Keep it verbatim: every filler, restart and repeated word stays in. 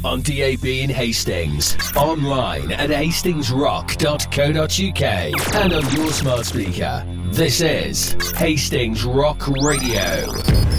on D A B in Hastings, online at hastings rock dot co dot uk, and on your smart speaker. This is Hastings Rock Radio.